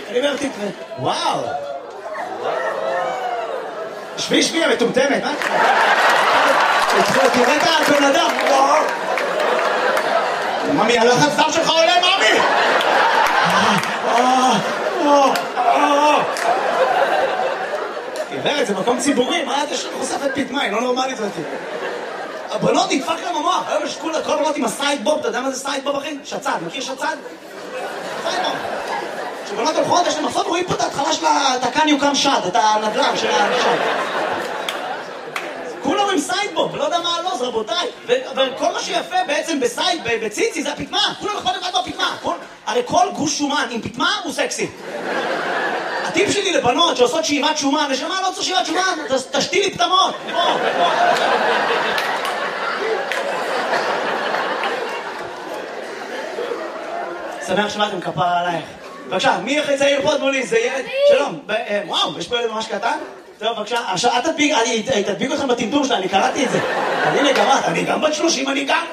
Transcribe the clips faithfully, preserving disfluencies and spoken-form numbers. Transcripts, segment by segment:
אני אומר, תתראה. וואו. שבי, שבי, המטומטמת, מה? תראה את הבן אדם. ממי, הלחץ דם שלך עולה, ממי! גברת, זה מקום ציבורי, מה את יש לך חושפת פתמה, היא לא נורמלית זאת. הבנות נדפק להם המוח, היום יש כל הבנות עם הסיידבוב, אתה יודע מה זה סיידבוב אחי? שצד, מכיר שצד? סיידבוב. כשבנות הולכות יש להם מחסות, רואים פה את ההתחלה של התקן יוקם שד, את הנדל"ן של השד. כולם עם סיידבוב, ולא יודע מה הלוז, רבותיי. וכל מה שיפה בעצם בסייד, בציצי, זה הפתמה. כולם יכול לבד בפתמה. הרי כל גוש שומן עם פתמה הוא סקסי. הטיפ שלי לבנות שעושות שאיבת שומן, נשמה, לא צריך שאיבת שומן, תשתי לי פתמות. שמח שבאתם, כפרה עלייך. בבקשה, מי הכי צעיר פה מולי? זה ילד? שלום. וואו, יש פה ילד ממש קטן? טוב, בבקשה, עכשיו, אל תדביק, אני תדביק אתכם בטמטום שלה, אני קראתי את זה. הנה, גם את, אני גם בת שלושים, אני גם...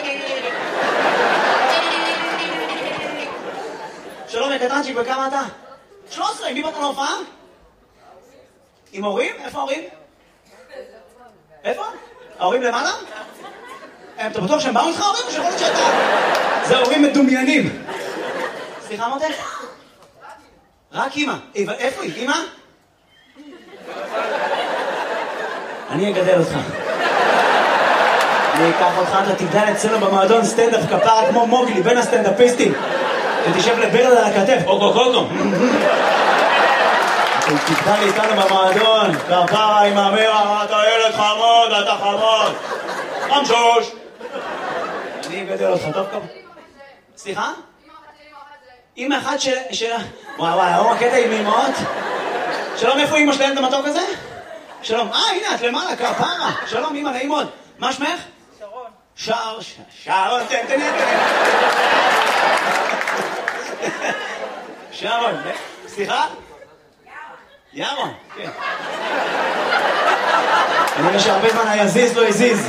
שלום, קטנצ'יק, וכמה אתה? שלוש עשרה, עם מי באת להופעה? עם ההורים? איפה ההורים? איפה? ההורים למעלה? אתה בטוח שהם באו איתך ההורים או שיכול להיות שאתה... זה ההורים מדומיינים. סליחה, מותק? רק אמא. איפה היא? אמא? אני אגדל אותך. אני אקח אותך, אתה תגדל אצלנו במועדון סטנדאפ כפרה כמו מוגלי, בין הסטנדאפיסטים. ותשב לברד על הכתף, אוגו קוגו. תגדל איתנו במועדון, כפרה עם המרה, אתה ילד חמוד, אתה חמוד. חמשוש. אני אגדל אותך, טוב כפרה. סליחה? אמא אחת של... וואי וואי, היום הקטע עם אמאות. שלום, איפה אמא שלהם את המתוק הזה? שלום, אה, הנה, את למעלה, כפרה. שלום, אמא, נעים מאוד. מה שמך? שרון. שר... שרון, תן, תן, תן. שרון, סליחה? ירון, כן. אני רואה שהרבה זמן היזיז לא הזיז.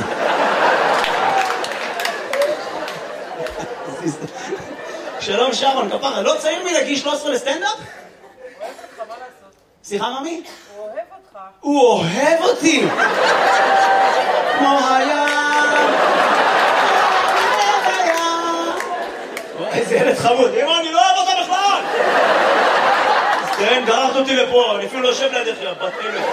שלום, שרון, כפרה. לא צעיר מלהגיש שלוש עשרה לסטנדאפ? הוא אוהב אותך, מה לעשות? סליחה, ממי? הוא אוהב אותך. הוא אוהב אותי! כמו הים! איזה ילד חמוד. אמא, אני לא אוהב אותה בכלל! כן, גררת אותי לפה, אני אפילו לא יושב לידך, בת אלף.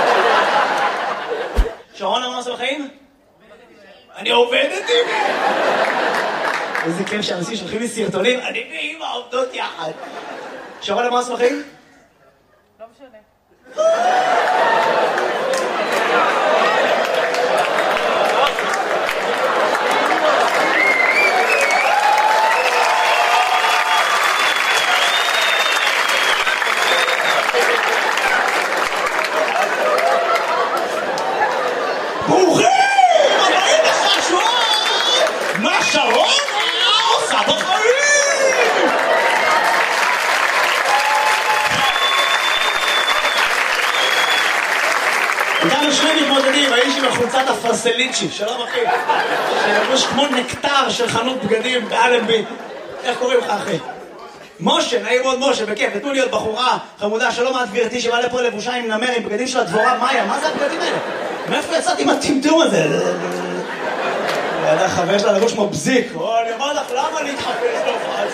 שרון, למה עושה בחיים? אני עובדת עם אמא! איזה כיף שאנשים שולחים לי סרטונים, אני ואמא עובדות יחד. שרון, למה עושה בחיים? לא משנה. ברוכים! הבאים לחשוב! מה שרון עושה בחיים? איתנו שני מתמודדים, האיש עם החולצת הפרסליצ'י, שלום אחי, שלבוש כמו נקטר של חנות בגדים באלנבי. איך קוראים לך אחי? משה, נעים מאוד משה, בכיף, נתנו להיות בחורה חמודה, שלום את גברתי שבא לפה לבושה עם נמר, עם בגדים של הדבורה מאיה, מה זה הבגדים האלה? מאיפה יצאתי עם הטמטום הזה? ידע חבר שלה לבוש כמו בזיק, או אני אומר לך, למה להתחפש להופעה?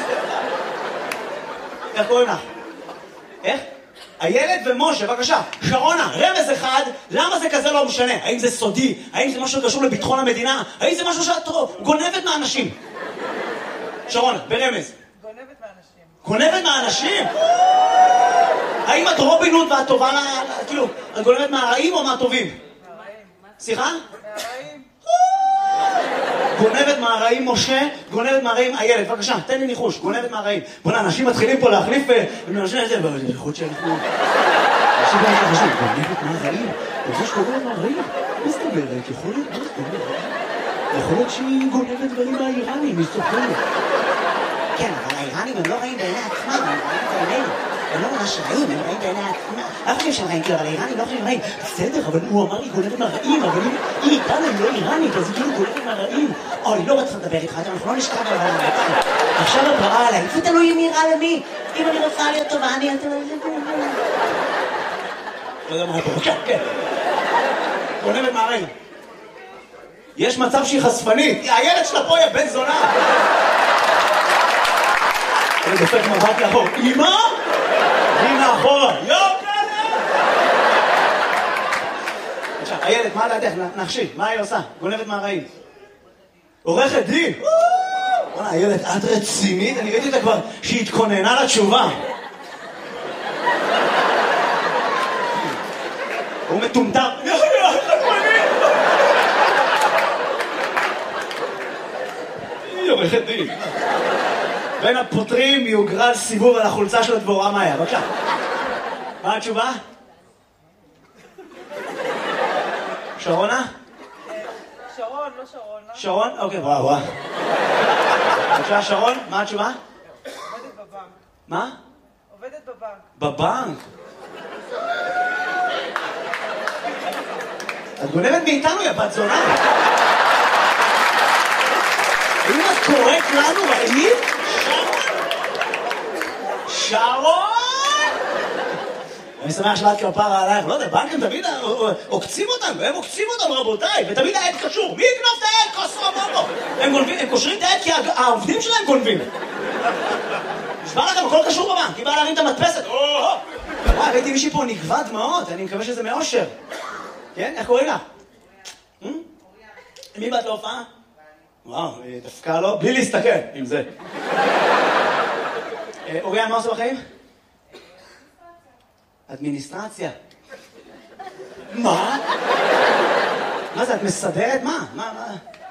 איך קוראים לך? איך? הילד ומשה, בבקשה. שרונה, רמז אחד, למה זה כזה לא משנה? האם זה סודי? האם זה משהו שקשור לביטחון המדינה? האם זה משהו שאת גונבת מהאנשים? שרונה, ברמז. גונבת מהאנשים. גונבת מהאנשים? האם את רובין הוד ואת טובה לה... כאילו, את גונבת מהרעים או מהטובים? מהרעים. סליחה? מהרעים. גונבת מהרעים משה, גונבת מהרעים הילד. בבקשה, תן לי ניחוש, גונבת מהרעים. בוא'נה, אנשים מתחילים פה להחליף ומנשן את זה, יכול שאנחנו... אנשים לא חשוב, גונבת מהרעים? זה שגונבת מהרעים? מה זאת אומרת? יכול להיות, מה זאת אומרת? יכול להיות שהיא גונבת דברים מהאיראנים, היא סופרת. כן, אבל האיראנים הם לא רעים בעיני עצמם, הם רעים בעינינו. הם לא ממש רעים, הם רעים בעיני עצמם. אף חושב שהם רעים, כאילו, אבל האיראנים לא חושבים רעים. בסדר, אבל הוא אמר לי גונבת מהרעים, אבל אם היא איתנו, היא לא איראנית, אז היא כאילו גונבת מהרעים. אוי, לא רוצה לדבר איתך, אנחנו לא נשכב על העולם. עכשיו את רעה עליי, איפה תלוי מי רע למי? אם אני רוצה להיות טובה, אני... לא יודע מה היה פה, כן. גונבת מהרעים. יש מצב שהיא חשפנית, הילד שלה פה יהיה בן זונה. אני דופק מבט לאחור, אמא? הנה אחורה, יו כלה! עכשיו, הילד, מה לדעתך? נחשי, מה היא עושה? גונבת מהרעים. עורכת דין! וואלה, הילד, את רצינית? אני ראיתי אותה כבר שהיא התכוננה לתשובה. הוא מטומטם. היא עורכת דין. בין הפותרים יוגרל סיבוב על החולצה של הדבורה מאיה. בבקשה. מה התשובה? שרונה? שרון, לא שרונה. שרון? אוקיי, וואו, וואו. בבקשה, שרון, מה התשובה? עובדת בבנק. מה? עובדת בבנק. בבנק? את גונבת מאיתנו, יא בת זונה. האם את קוראת לנו רעים? שרון! אני שמח שלאת כפרה עלייך, לא יודע, בנקים תמיד עוקצים אותנו, הם עוקצים אותנו רבותיי, ותמיד העד קשור. מי יקנוב את העד? כוסו אמרו. הם גונבים, הם קושרים את העד כי העובדים שלהם גונבים. נשמע לכם, הכל קשור בבנק, היא באה להרים את המדפסת. וואי, ראיתי מישהי פה נגבה דמעות, אני מקווה שזה מאושר. כן? איך קוראים לה? מי באת להופעה? וואו, דווקא לא, בלי להסתכל, עם זה. אוריאן, מה עושה בחיים? אדמיניסטרציה. מה? מה זה, את מסדרת? מה? מה, מה?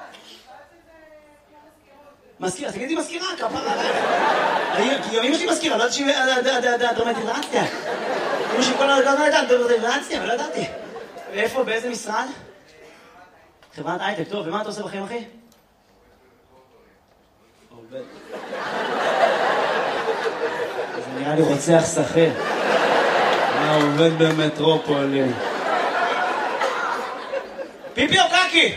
מזכירה, תגידי מזכירה, כפרה עלייך. כי אמא שלי מזכירה, לא יודעת שהיא דרמטיזציה. אמא שלי כל הזמן הייתה דרמטיזציה, ולא ידעתי. ואיפה, באיזה משרד? חברת הייטק, טוב, ומה אתה עושה בחיים, אחי? עובד. זה נראה לי רוצח שכיר. מה עובד במטרופולין? פיפי או קקי?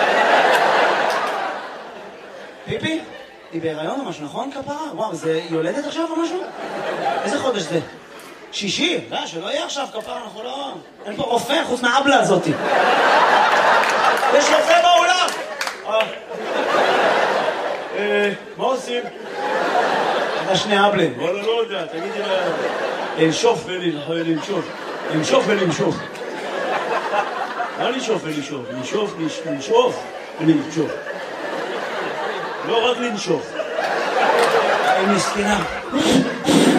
פיפי? היא בהיריון או משהו, נכון כפרה? וואו, זה יולדת עכשיו או משהו? איזה חודש זה? שישי? לא, שלא יהיה עכשיו כפרה, אנחנו לא... אין פה רופא חוץ מהאבלה הזאתי. יש רופא באולם! מה עושים? אתה שני אבלים. וואלה, לא יודע, תגידי לה... לנשוף ולנשוף. לנשוף ולנשוף. לא לנשוף ולנשוף. לנשוף, לנשוף ולנשוף. לא רק לנשוף. היא מסכנה.